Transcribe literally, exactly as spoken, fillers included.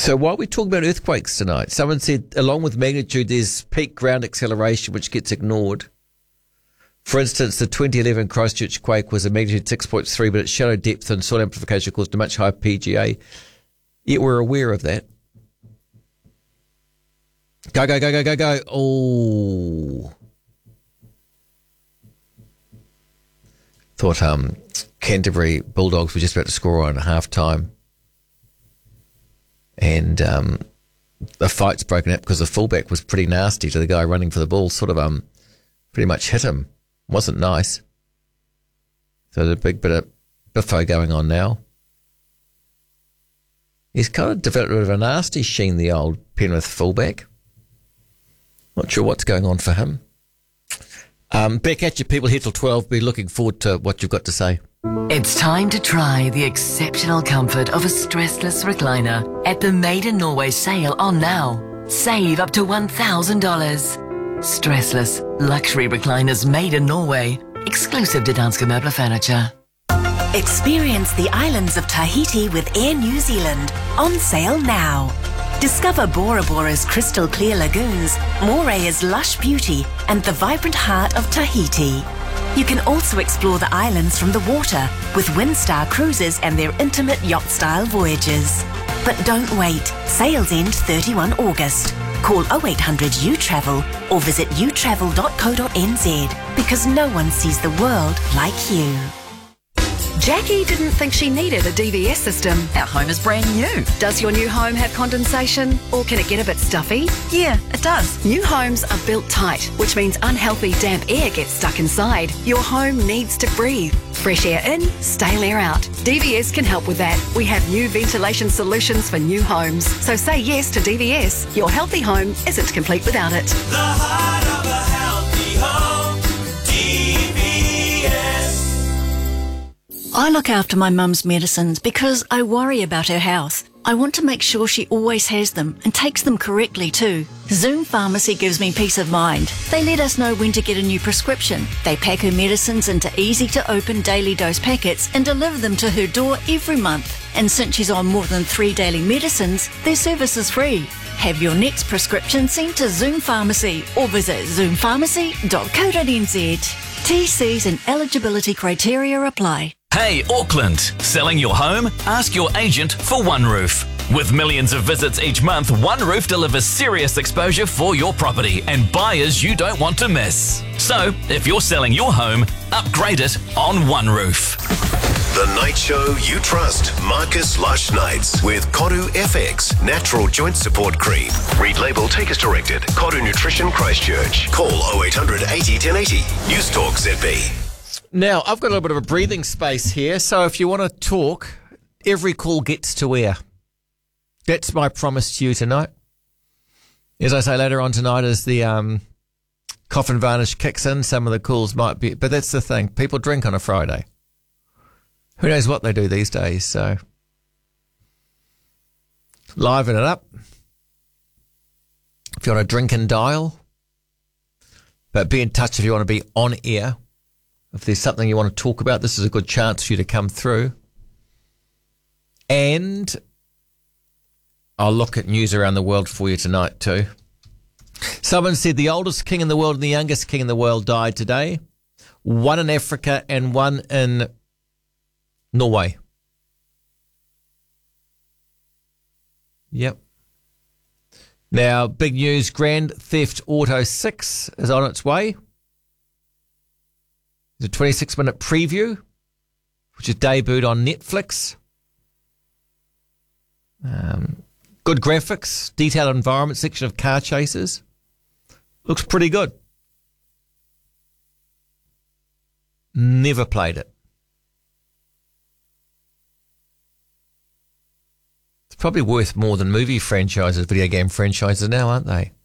So while we talk about earthquakes tonight, someone said along with magnitude there's peak ground acceleration which gets ignored. For instance, the twenty eleven Christchurch quake was a magnitude six point three, but its shallow depth and soil amplification caused a much higher P G A. Yet we're aware of that. Go, go, go, go, go, go. Oh. Thought um, Canterbury Bulldogs were just about to score on at half-time. And um, the fight's broken up because the fullback was pretty nasty to the guy running for the ball. Sort of um, pretty much hit him. Wasn't nice. So there's a big bit of biffo going on now. He's kind of developed a bit of a nasty sheen, the old Penrith fullback. Not sure what's going on for him. Um, back at you, people here till twelve. Be looking forward to what you've got to say. It's time to try the exceptional comfort of a stressless recliner at the Made in Norway sale on now. Save up to one thousand dollars. Stressless luxury recliners made in Norway. Exclusive to Danske Møbler Furniture. Experience the islands of Tahiti with Air New Zealand. On sale now. Discover Bora Bora's crystal clear lagoons, Morea's lush beauty, and the vibrant heart of Tahiti. You can also explore the islands from the water with Windstar Cruises and their intimate yacht-style voyages. But don't wait. Sales end thirty-first of August. Call oh eight hundred U travel or visit u travel dot co dot n z because no one sees the world like you. Jackie didn't think she needed a D V S system. Our home is brand new. Does your new home have condensation or can it get a bit stuffy? Yeah, it does. New homes are built tight, which means unhealthy damp air gets stuck inside. Your home needs to breathe. Fresh air in, stale air out. D V S can help with that. We have new ventilation solutions for new homes. So say yes to D V S. Your healthy home isn't complete without it. The heart of a healthy home. D V S. I look after my mum's medicines because I worry about her health. I want to make sure she always has them and takes them correctly too. Zoom Pharmacy gives me peace of mind. They let us know when to get a new prescription. They pack her medicines into easy-to-open daily dose packets and deliver them to her door every month. And since she's on more than three daily medicines, their service is free. Have your next prescription sent to Zoom Pharmacy or visit zoom pharmacy dot co dot n z. T Cs and eligibility criteria apply. Hey, Auckland, selling your home? Ask your agent for OneRoof. With millions of visits each month, OneRoof delivers serious exposure for your property and buyers you don't want to miss. So, if you're selling your home, upgrade it on OneRoof. The night show you trust. Marcus Lush Nights with Koru F X Natural Joint Support Cream. Read label, take as directed. Koru Nutrition Christchurch. Call oh eight hundred eighty ten eighty. News Talk Z B. Now, I've got a little bit of a breathing space here, so if you want to talk, every call gets to air. That's my promise to you tonight. As I say later on tonight, as the um, coffin varnish kicks in, some of the calls might be... But that's the thing. People drink on a Friday. Who knows what they do these days, so... Liven it up. If you want to drink and dial. But be in touch if you want to be on air. If there's something you want to talk about, this is a good chance for you to come through. And I'll look at news around the world for you tonight too. Someone said the oldest king in the world and the youngest king in the world died today. One in Africa and one in Norway. Yep. Now, big news, Grand Theft Auto six is on its way. It's a twenty-six minute preview, which is debuted on Netflix. Um, good graphics, detailed environment, section of car chases. Looks pretty good. Never played it. It's probably worth more than movie franchises, video game franchises now, aren't they?